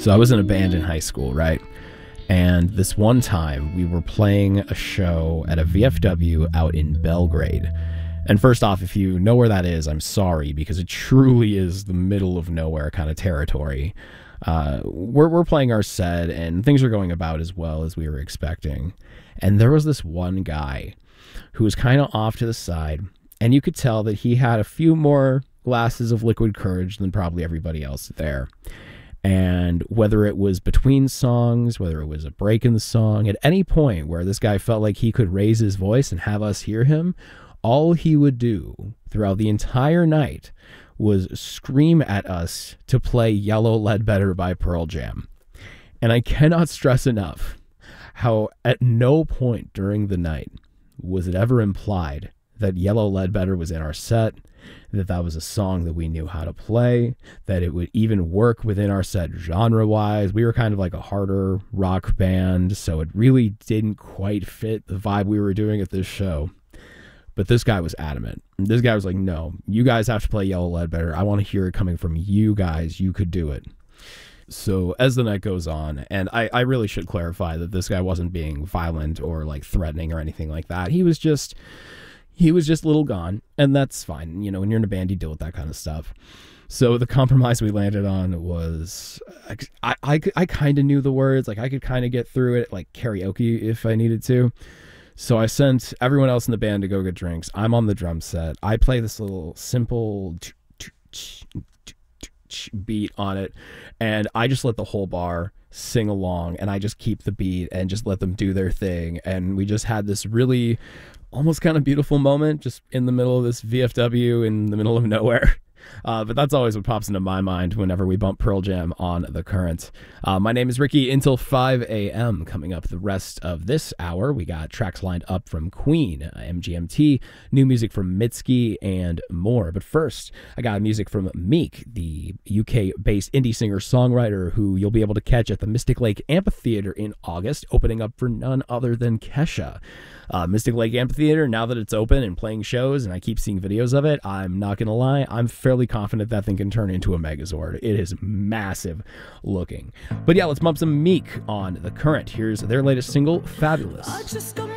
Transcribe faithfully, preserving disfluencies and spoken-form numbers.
So I was in a band in high school, right? And this one time we were playing a show at a V F W out in Belgrade. And first off, if you know where that is, I'm sorry, because it truly is the middle of nowhere kind of territory. Uh, we're, we're playing our set and things are going about as well as we were expecting. And there was this one guy who was kind of off to the side, and you could tell that he had a few more glasses of liquid courage than probably everybody else there. And whether it was between songs, whether it was a break in the song, at any point where this guy felt like he could raise his voice and have us hear him, all he would do throughout the entire night was scream at us to play Yellow Ledbetter by Pearl Jam. And I cannot stress enough how at no point during the night was it ever implied that Yellow Ledbetter was in our set, that that was a song that we knew how to play, that it would even work within our set genre-wise. We were kind of like a harder rock band, so it really didn't quite fit the vibe we were doing at this show. But this guy was adamant. This guy was like, no, you guys have to play Yellow Ledbetter. I want to hear it coming from you guys. You could do it. So as the night goes on, and I, I really should clarify that this guy wasn't being violent or like threatening or anything like that. He was just... He was just a little gone, and that's fine. You know, when you're in a band, you deal with that kind of stuff. So the compromise we landed on was, I, I, I kind of knew the words. Like, I could kind of get through it, like karaoke if I needed to. So I sent everyone else in the band to go get drinks. I'm on the drum set. I play this little simple beat on it, and I just let the whole bar sing along, and I just keep the beat and just let them do their thing. And we just had this really... almost kind of beautiful moment just in the middle of this V F W in the middle of nowhere. Uh, but that's always what pops into my mind whenever we bump Pearl Jam on The Current. Uh, my name is Ricky until five a m Coming up the rest of this hour, we got tracks lined up from Queen, M G M T, new music from Mitski, and more. But first, I got music from Meek, the U K-based indie singer-songwriter who you'll be able to catch at the Mystic Lake Amphitheater in August, opening up for none other than Kesha. Uh, Mystic Lake Amphitheater, now that it's open and playing shows, and I keep seeing videos of it, I'm not going to lie, I'm fairly confident that thing can turn into a Megazord. It is massive looking. But yeah, let's bump some Meek on The Current. Here's their latest single, Fabulous.